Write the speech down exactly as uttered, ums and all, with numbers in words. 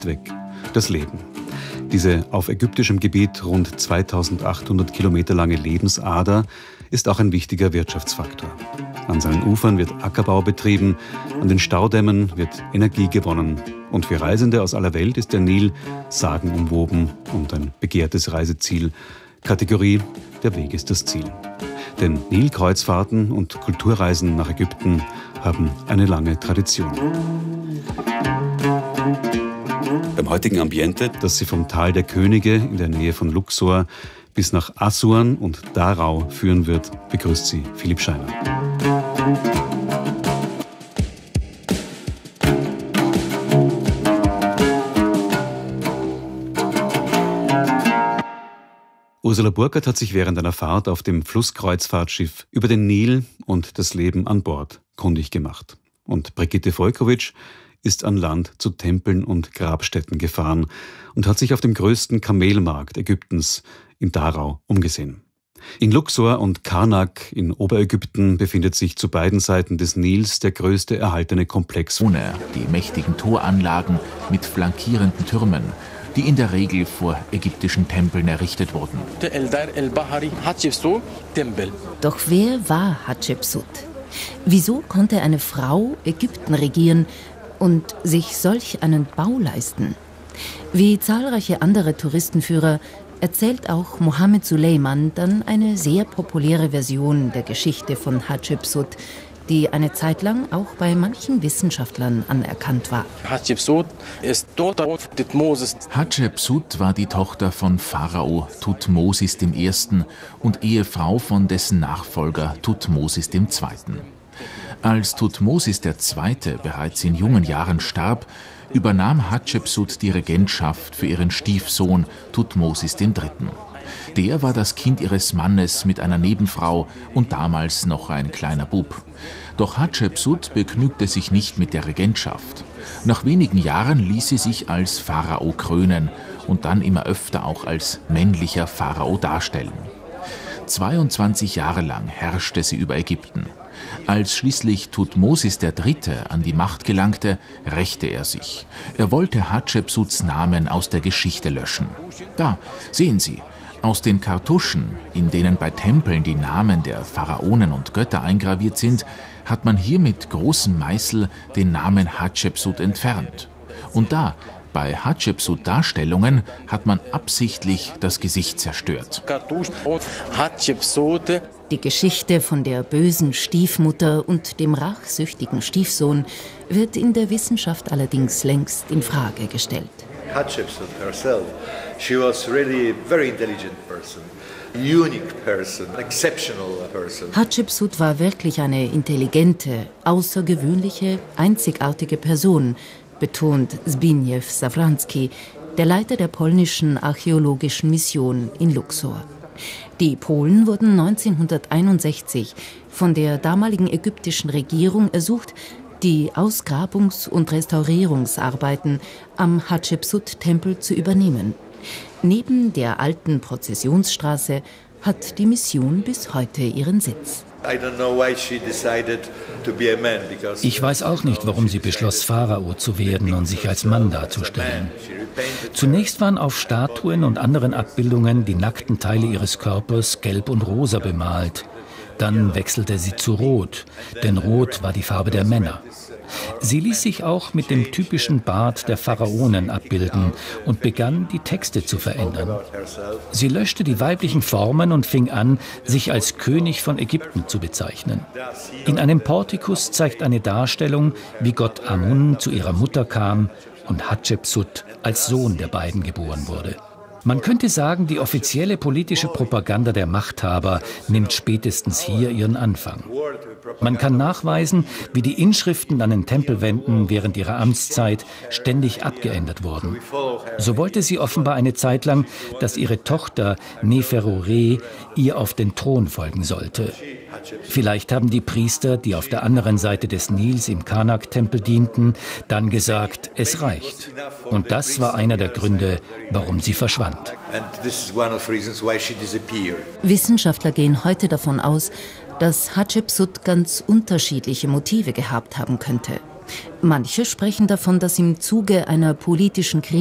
weg, das Leben. Diese auf ägyptischem Gebiet rund zweitausendachthundert Kilometer lange Lebensader ist auch ein wichtiger Wirtschaftsfaktor. An seinen Ufern wird Ackerbau betrieben, an den Staudämmen wird Energie gewonnen. Und für Reisende aus aller Welt ist der Nil sagenumwoben und ein begehrtes Reiseziel. Kategorie: Der Weg ist das Ziel. Denn Nilkreuzfahrten und Kulturreisen nach Ägypten haben eine lange Tradition. Beim heutigen Ambiente, das Sie vom Tal der Könige in der Nähe von Luxor bis nach Assuan und Darau führen wird, begrüßt Sie Philipp Scheiner. Ursula Burkhardt hat sich während einer Fahrt auf dem Flusskreuzfahrtschiff über den Nil und das Leben an Bord kundig gemacht. Und Brigitte Volkowitsch ist an Land zu Tempeln und Grabstätten gefahren und hat sich auf dem größten Kamelmarkt Ägyptens in Darau umgesehen. In Luxor und Karnak in Oberägypten befindet sich zu beiden Seiten des Nils der größte erhaltene Komplex. Ohne die mächtigen Toranlagen mit flankierenden Türmen, die in der Regel vor ägyptischen Tempeln errichtet wurden. Doch wer war Hatschepsut? Wieso konnte eine Frau Ägypten regieren und sich solch einen Bau leisten? Wie zahlreiche andere Touristenführer erzählt auch Mohammed Suleiman dann eine sehr populäre Version der Geschichte von Hatschepsut, die eine Zeit lang auch bei manchen Wissenschaftlern anerkannt war. Hatschepsut war die Tochter von Pharao Thutmosis der Erste. und Ehefrau von dessen Nachfolger Thutmosis der Zweite. Als Thutmosis der Zweite bereits in jungen Jahren starb, übernahm Hatschepsut die Regentschaft für ihren Stiefsohn Thutmosis der Dritte. Der war das Kind ihres Mannes mit einer Nebenfrau und damals noch ein kleiner Bub. Doch Hatschepsut begnügte sich nicht mit der Regentschaft. Nach wenigen Jahren ließ sie sich als Pharao krönen und dann immer öfter auch als männlicher Pharao darstellen. zweiundzwanzig Jahre lang herrschte sie über Ägypten. Als schließlich Thutmosis der Dritte an die Macht gelangte, rächte er sich. Er wollte Hatschepsuts Namen aus der Geschichte löschen. Da, sehen Sie, aus den Kartuschen, in denen bei Tempeln die Namen der Pharaonen und Götter eingraviert sind, hat man hier mit großem Meißel den Namen Hatschepsut entfernt. Und da, bei Hatschepsut-Darstellungen, hat man absichtlich das Gesicht zerstört. Die Geschichte von der bösen Stiefmutter und dem rachsüchtigen Stiefsohn wird in der Wissenschaft allerdings längst in Frage gestellt. Hatshepsut herself, she was really a very intelligent person, unique person, exceptional person. Hatschepsut war wirklich eine intelligente, außergewöhnliche, einzigartige Person, betont Zbigniew Sawranski, der Leiter der polnischen archäologischen Mission in Luxor. Die Polen wurden neunzehnhunderteinundsechzig von der damaligen ägyptischen Regierung ersucht, die Ausgrabungs- und Restaurierungsarbeiten am Hatschepsut-Tempel zu übernehmen. Neben der alten Prozessionsstraße hat die Mission bis heute ihren Sitz. Ich weiß auch nicht, warum sie beschloss, Pharao zu werden und sich als Mann darzustellen. Zunächst waren auf Statuen und anderen Abbildungen die nackten Teile ihres Körpers gelb und rosa bemalt. Dann wechselte sie zu Rot, denn Rot war die Farbe der Männer. Sie ließ sich auch mit dem typischen Bart der Pharaonen abbilden und begann, die Texte zu verändern. Sie löschte die weiblichen Formen und fing an, sich als König von Ägypten zu bezeichnen. In einem Portikus zeigt eine Darstellung, wie Gott Amun zu ihrer Mutter kam und Hatschepsut als Sohn der beiden geboren wurde. Man könnte sagen, die offizielle politische Propaganda der Machthaber nimmt spätestens hier ihren Anfang. Man kann nachweisen, wie die Inschriften an den Tempelwänden während ihrer Amtszeit ständig abgeändert wurden. So wollte sie offenbar eine Zeit lang, dass ihre Tochter Neferure ihr auf den Thron folgen sollte. Vielleicht haben die Priester, die auf der anderen Seite des Nils im Karnak-Tempel dienten, dann gesagt, es reicht. Und das war einer der Gründe, warum sie verschwand. Wissenschaftler gehen heute davon aus, dass Hatschepsut ganz unterschiedliche Motive gehabt haben könnte. Manche sprechen davon, dass im Zuge einer politischen Krise